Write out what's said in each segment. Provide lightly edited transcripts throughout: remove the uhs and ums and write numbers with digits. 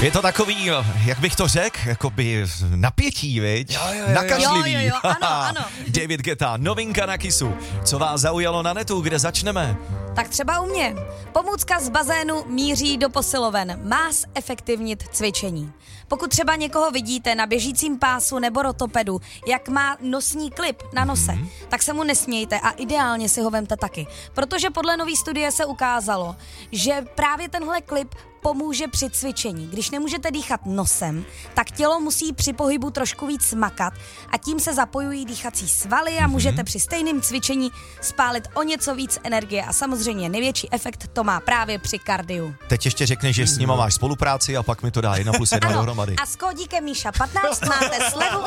Je to takový, jak bych to řekl, jakoby napětí, viď? Nakažlivý. Jo, ano. David Guetta, novinka na Kissu. Co vás zaujalo na netu, kde začneme? Tak třeba u mě. Pomůcka z bazénu míří do posiloven. Má zefektivnit cvičení. Pokud třeba někoho vidíte na běžícím pásu nebo rotopedu, jak má nosní klip na nose, tak se mu nesmějte a ideálně si ho vemte taky. Protože podle nový studie se ukázalo, že právě tenhle klip pomůže při cvičení. Když nemůžete dýchat nosem, tak tělo musí při pohybu trošku víc makat a tím se zapojují dýchací svaly a můžete při stejném cvičení spálit o něco víc energie a samozřejmě největší efekt to má právě při kardiu. Teď ještě řekneš, že s nima máš spolupráci a pak mi to dá 1+1 dohromady. A s kódíkem Míša 15 máte slevu.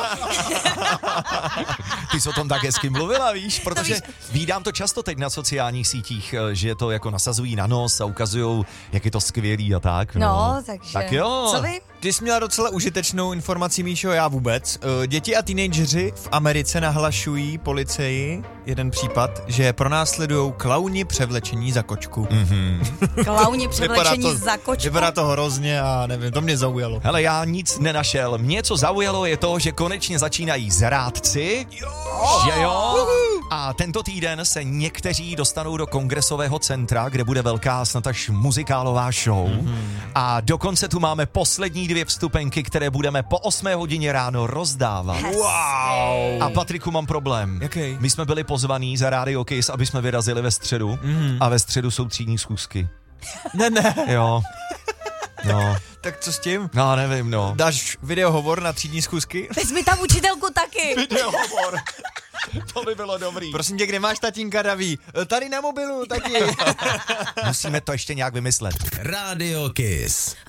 Ty jsi o tom tak hezky mluvila, víš, protože vídám to často teď na sociálních sítích, že to jako nasazují na nos a ukazujou, jak je to skvělý a tak. No, takže. Tak jo. Co vy? Ty jsi měla docela užitečnou informaci, Míšo, já vůbec. Děti a teenageři v Americe nahlašují policii jeden případ, že pronásledujou klauni převlečení za kočku. Klauni převlečení za kočku. Vypadá to hrozně a nevím, to mě zaujalo. Hele, já nic nenašel. Mě co zaujalo je to, že konečně začínají zrádci. Že jo? A tento týden se někteří dostanou do kongresového centra, kde bude velká snad až muzikálová show. A dokonce tu máme poslední 2 vstupenky, které budeme po 8 hodině ráno rozdávat. Wow. A Patriku, mám problém. Jaký? My jsme byli pozvaní za Radio Kiss, aby jsme vyrazili ve středu. A ve středu jsou třídní schůzky. Ne. Jo. No. Tak co s tím? No, nevím, no. Dáš videohovor na třídní schůzky? Vezmi tam učitelku taky. Videohovor. To by bylo dobrý. Prosím tě, kde máš tatínka Daví? Tady na mobilu, taky. Musíme to ještě nějak vymyslet. Radio Kiss.